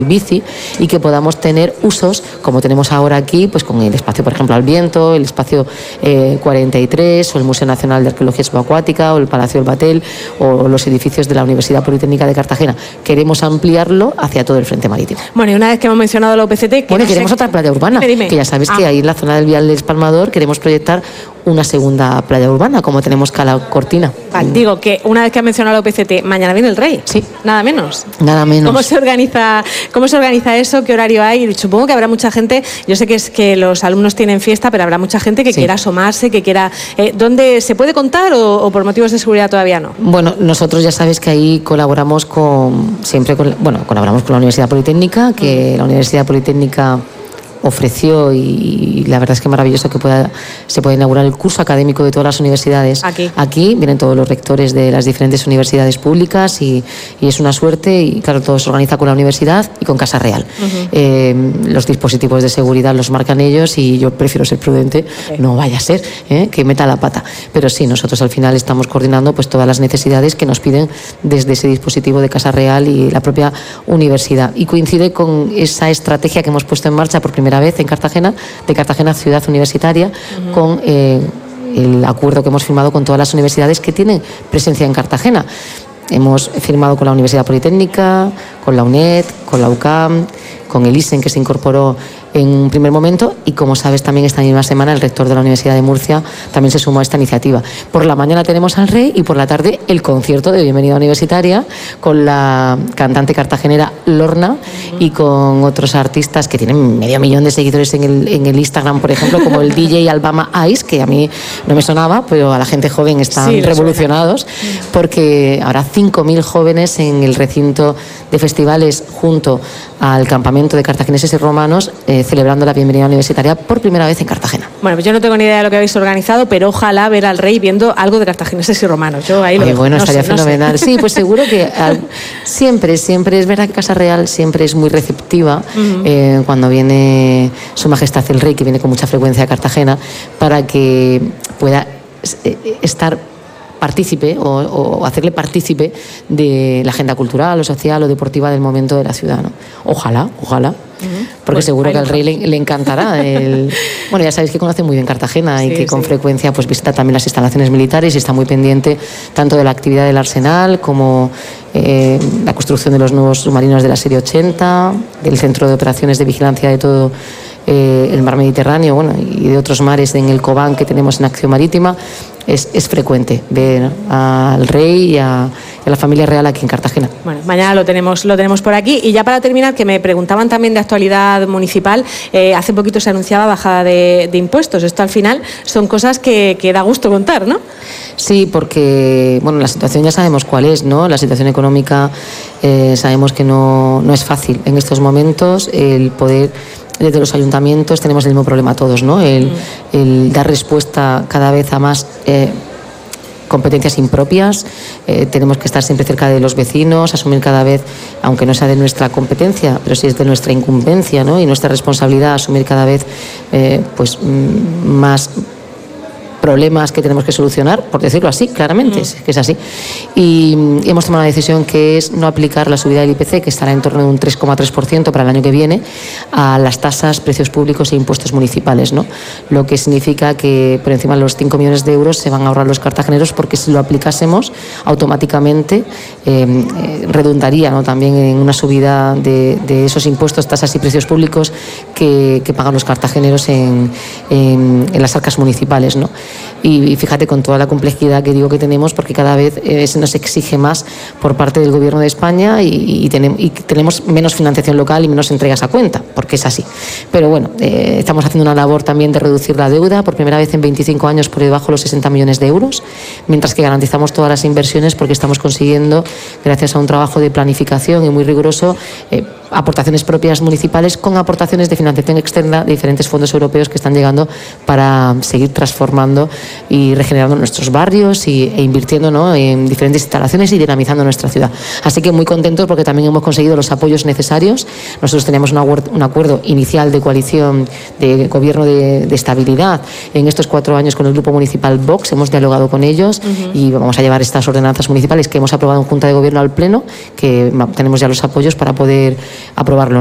bici y que podamos tener usos como tenemos ahora aquí, pues con el espacio, por ejemplo, al viento, el espacio 43 o el Museo Nacional de Arqueología Subacuática o el Palacio del Batel o los edificios de la Universidad Politécnica de Cartagena. Queremos ampliarlo hacia todo el frente marítimo. Bueno, y una vez que hemos mencionado la UPCT... Bueno, queremos otra playa urbana, dime. Que ya sabes que ahí en la zona del Vial del Espalmador queremos proyectar una segunda playa urbana, como tenemos Cala Cortina. Digo que una vez que has mencionado la UPCT, mañana viene el Rey. Sí. Nada menos. Nada menos. ¿Cómo se organiza eso? ¿Qué horario hay? Y supongo que habrá mucha gente, yo sé que es que los alumnos tienen fiesta, pero habrá mucha gente que quiera asomarse, que quiera... ¿Dónde se puede contar o por motivos de seguridad todavía no? Bueno, nosotros ya sabes que ahí colaboramos colaboramos con la Universidad Politécnica, que la Universidad Politécnica ofreció, y la verdad es que es maravilloso que se pueda inaugurar el curso académico de todas las universidades. Aquí vienen todos los rectores de las diferentes universidades públicas y es una suerte, y claro, todo se organiza con la universidad y con Casa Real. Los dispositivos de seguridad los marcan ellos y yo prefiero ser prudente, no vaya a ser que meta la pata. Pero sí, nosotros al final estamos coordinando pues todas las necesidades que nos piden desde ese dispositivo de Casa Real y la propia universidad. Y coincide con esa estrategia que hemos puesto en marcha por primera vez en Cartagena, de Cartagena Ciudad Universitaria, con el acuerdo que hemos firmado con todas las universidades que tienen presencia en Cartagena. Hemos firmado con la Universidad Politécnica, con la UNED, con la UCAM, con el ISEN, que se incorporó en un primer momento, y como sabes también esta misma semana el rector de la Universidad de Murcia también se sumó a esta iniciativa. Por la mañana tenemos al Rey y por la tarde el concierto de bienvenida universitaria con la cantante cartagenera Lorna y con otros artistas que tienen 500.000 de seguidores en el Instagram, por ejemplo, como el DJ Alabama Ice, que a mí no me sonaba, pero a la gente joven están revolucionados, porque habrá 5.000 jóvenes en el recinto de festivales junto al campamento de cartagineses y romanos, celebrando la bienvenida universitaria por primera vez en Cartagena. Bueno, pues yo no tengo ni idea de lo que habéis organizado, pero ojalá ver al Rey viendo algo de cartagineses y romanos. Yo ahí lo dejo. Bueno, estaría fenomenal. Sí, pues seguro que siempre es verdad que Casa Real siempre es muy receptiva cuando viene Su Majestad el Rey, que viene con mucha frecuencia a Cartagena, para que pueda estar partícipe o hacerle partícipe de la agenda cultural o social o deportiva del momento de la ciudad, ¿no? Ojalá. Porque seguro que al Rey le encantará. Bueno, ya sabéis que conoce muy bien Cartagena y que con frecuencia pues visita también las instalaciones militares y está muy pendiente tanto de la actividad del Arsenal como la construcción de los nuevos submarinos de la serie 80, del centro de operaciones de vigilancia de todo el mar Mediterráneo, bueno, y de otros mares en el Cobán que tenemos en acción marítima. Es frecuente ver al Rey y a la familia real aquí en Cartagena. Bueno, mañana lo tenemos por aquí. Y ya para terminar, que me preguntaban también de actualidad municipal, hace poquito se anunciaba bajada de impuestos. Esto al final son cosas que da gusto contar, ¿no? Sí, porque bueno, la situación ya sabemos cuál es, ¿no? La situación económica sabemos que no es fácil en estos momentos. El poder, desde los ayuntamientos tenemos el mismo problema todos, ¿no? El dar respuesta cada vez a más competencias impropias, tenemos que estar siempre cerca de los vecinos, asumir cada vez, aunque no sea de nuestra competencia, pero sí es de nuestra incumbencia, ¿no? Y nuestra responsabilidad, asumir cada vez más problemas que tenemos que solucionar, por decirlo así, claramente, es que es así. Y hemos tomado una decisión que es no aplicar la subida del IPC, que estará en torno de un 3,3% para el año que viene, a las tasas, precios públicos e impuestos municipales, ¿no? Lo que significa que por encima de los 5 millones de euros se van a ahorrar los cartageneros, porque si lo aplicásemos automáticamente redundaría, ¿no? También en una subida de esos impuestos, tasas y precios públicos que pagan los cartageneros en las arcas municipales, ¿no? Y fíjate con toda la complejidad que digo que tenemos, porque cada vez se nos exige más por parte del Gobierno de España y tenemos menos financiación local y menos entregas a cuenta, porque es así. Pero bueno, estamos haciendo una labor también de reducir la deuda, por primera vez en 25 años por debajo de los 60 millones de euros, mientras que garantizamos todas las inversiones, porque estamos consiguiendo, gracias a un trabajo de planificación y muy riguroso, aportaciones propias municipales con aportaciones de financiación externa de diferentes fondos europeos que están llegando para seguir transformando y regenerando nuestros barrios e invirtiendo, ¿no?, en diferentes instalaciones y dinamizando nuestra ciudad. Así que muy contentos porque también hemos conseguido los apoyos necesarios. Nosotros teníamos un acuerdo inicial de coalición de gobierno de estabilidad en estos 4 años con el Grupo Municipal Vox. Hemos dialogado con ellos y vamos a llevar estas ordenanzas municipales que hemos aprobado en Junta de Gobierno al Pleno, que tenemos ya los apoyos para poder aprobarlo.